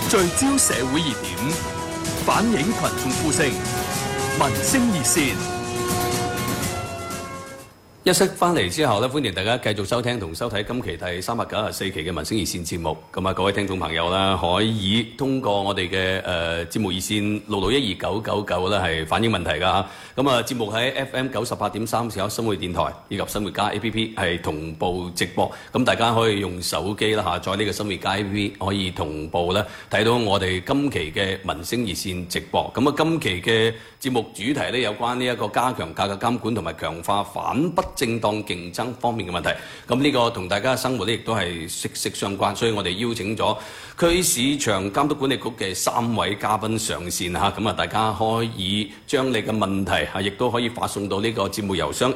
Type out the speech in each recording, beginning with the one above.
聚焦社會熱點，反映群眾呼聲，民聲熱線。 一息翻嚟之後咧，歡迎大家繼續收聽同收睇今期第394期嘅民聲熱線節目。咁啊，各位聽眾朋友啦，可以通過我哋嘅節目熱線6612999咧係反映問題㗎嚇。咁啊，節目喺 FM 98.3市口新會電台以及新會加 APP 係同步直播。咁大家可以用手機啦下載呢個新會加 APP，可以同步咧睇到我哋今期嘅民聲熱線直播。咁啊，今期嘅節目主題咧有關呢一個加強價格監管同埋強化反不正當競爭方面嘅問題，咁呢個同大家生活咧亦都係息息相關，所以我哋邀請咗區市場監督管理局嘅3位嘉賓上線嚇，咁啊大家可以將你嘅問題嚇，亦都可以發送到呢個節目郵箱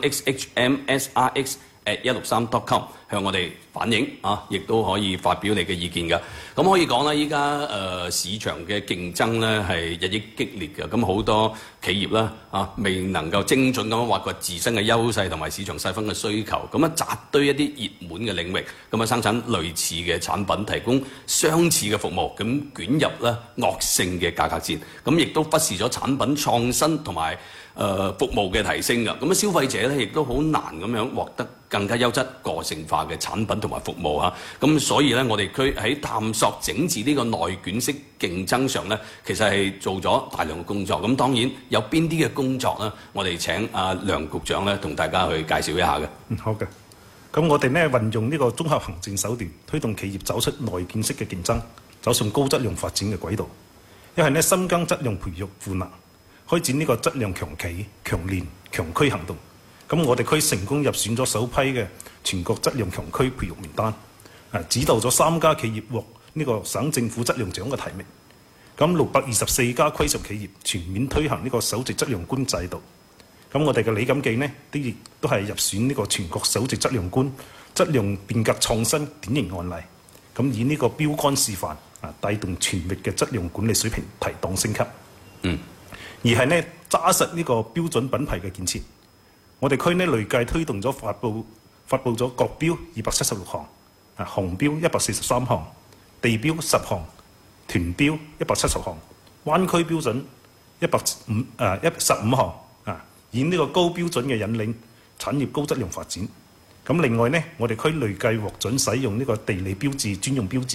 xhmsrx@163.com 向我哋反映啊，亦都可以發表你嘅意見㗎。咁可以講啦，依家市場嘅競爭咧係日益激烈嘅，咁好多企業啦未能夠精準咁挖掘自身嘅優勢同埋市場細分嘅需求，咁啊扎堆一啲熱門嘅領域，咁啊生產類似嘅產品，提供相似嘅服務，咁捲入咧惡性嘅價格戰，咁亦都忽視咗產品創新同埋服務嘅提升㗎，咁啊消費者咧亦都好難咁樣獲得更加優質個性化嘅產品同埋服務嚇，咁所以咧我哋區喺探索整治呢個內卷式競爭上咧，其實係做咗大量嘅工作。咁當然有邊啲嘅工作咧，我哋請阿梁局長咧同大家去介紹一下嘅。 好嘅。咁我哋咧運用呢個綜合行政手段，推動企業走出內卷式嘅競爭，走上高質量發展嘅軌道。一係呢深耕質量培育賦能，開展呢個質量強企、強鏈、強區行動。咁我哋區成功入選咗首批嘅全國質量強區培育名單，指導咗3家企業獲呢個省政府質量獎嘅提名。咁624家規模企業全面推行呢個首席質量官制度。咁我哋嘅李錦記呢，亦都係入選呢個全國首席質量官，質量變革創新典型案例。咁以呢個標杆示範帶動全域嘅質量管理水平提檔升級。而係呢揸實呢個標準品牌嘅建設。我哋區呢累計推動咗發布咗國標276項，紅標143項，地標10項，團標170項，灣區標準15項，以呢個高標準嘅引領產業高質量發展。咁另外呢，我哋區累計獲准使用呢個地理標誌專用標誌